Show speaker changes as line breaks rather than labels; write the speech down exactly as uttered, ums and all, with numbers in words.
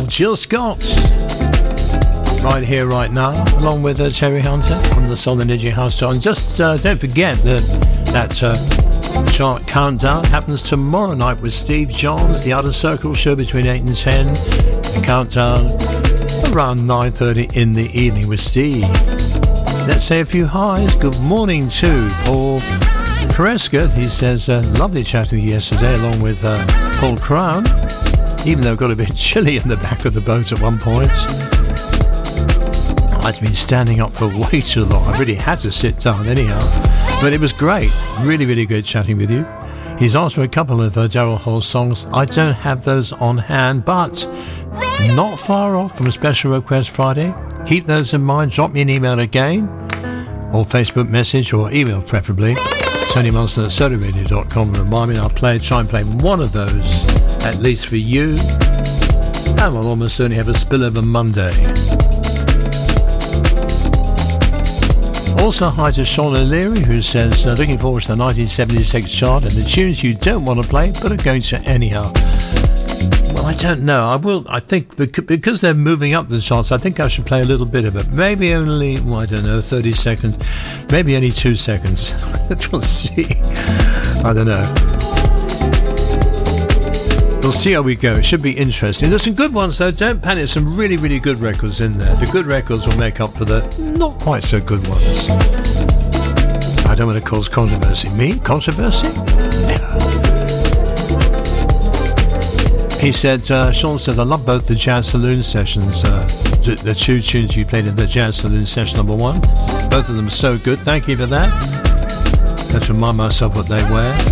Jill Scott. Right here, right now, along with uh, Terry Hunter on the Soul Energy House chart. And just uh, don't forget that that uh, chart countdown happens tomorrow night with Steve Johns, the Outer Circle show between eight and ten. The countdown around nine thirty in the evening with Steve. Let's say a few highs. Good morning to Paul Prescott. He says, uh, lovely chatting with you yesterday, along with uh, Paul Crown, even though it got a bit chilly in the back of the boat at one point. I've been standing up for way too long. I really had to sit down anyhow. But it was great. Really, really good chatting with you. He's asked for a couple of uh, Daryl Hall songs. I don't have those on hand, but not far off from a Special Request Friday. Keep those in mind. Drop me an email again, or Facebook message, or email preferably. Tony Munson at soda radio dot com. Remind me, I'll play, try and play one of those, at least for you. And we'll almost certainly have a spillover Monday. Also, hi to Sean O'Leary, who says, uh, looking forward to the nineteen seventy-six chart and the tunes you don't want to play, but are going to anyhow. Well, I don't know. I will. I think because they're moving up the charts, I think I should play a little bit of it. Maybe only, well, I don't know, thirty seconds. Maybe only two seconds. We'll see. I don't know. We'll see how we go. It should be interesting. There's some good ones, though. Don't panic. Some really, really good records in there. The good records will make up for the not quite so good ones. I don't want to cause controversy. Me? Controversy? Never. He said, uh, Sean says, I love both the Jazz Saloon sessions, uh, the two tunes you played in the Jazz Saloon session number one. Both of them are so good. Thank you for that. Let's remind myself what they were.